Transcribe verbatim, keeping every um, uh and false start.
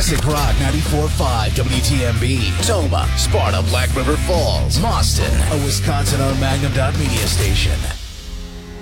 Classic Rock ninety-four point five W T M B. Toma, Sparta, Black River Falls, Mauston, a Wisconsin-owned Magnum dot media station.